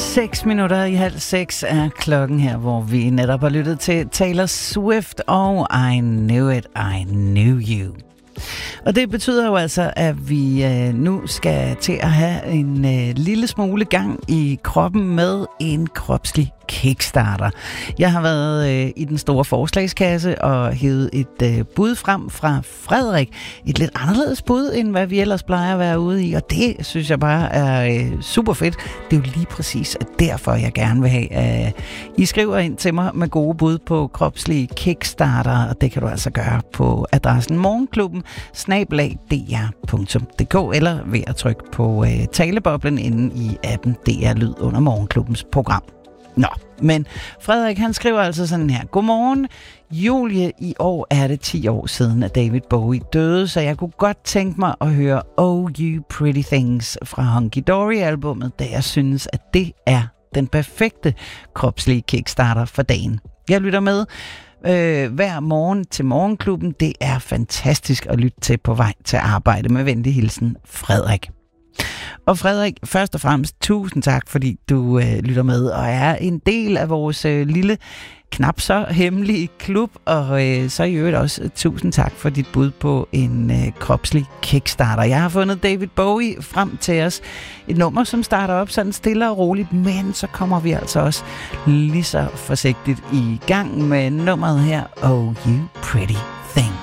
6:05 er klokken her, hvor vi netop har lyttet til Taylor Swift og I Knew It, I Knew You. Og det betyder jo altså, at vi nu skal til at have en lille smule gang i kroppen med en kropslig kickstarter. Jeg har været i den store forslagskasse og hævet et bud frem fra Frederik. Et lidt anderledes bud, end hvad vi ellers plejer at være ude i, og det synes jeg bare er super fedt. Det er jo lige præcis derfor, jeg gerne vil have, at I skriver ind til mig med gode bud på kropslige kickstarter, og det kan du altså gøre på adressen morgenklubben@dr.dk eller ved at trykke på taleboblen inde i appen DR Lyd under Morgenklubbens program. Nå, men Frederik han skriver altså sådan her. Godmorgen, Julie. I år er det 10 år siden, at David Bowie døde, så jeg kunne godt tænke mig at høre Oh You Pretty Things fra Hunky Dory-albummet, da jeg synes, at det er den perfekte kropslige kickstarter for dagen. Jeg lytter med hver morgen til Morgenklubben. Det er fantastisk at lytte til på vej til arbejde. Med venlig hilsen, Frederik. Og Frederik, først og fremmest tusind tak, fordi du lytter med og er en del af vores lille, knap så hemmelige klub. Og så i øvrigt også tusind tak for dit bud på en kropslig kickstarter. Jeg har fundet David Bowie frem til os. Et nummer, som starter op sådan stille og roligt, men så kommer vi altså også lige så forsigtigt i gang med nummeret her, Oh You Pretty Thing.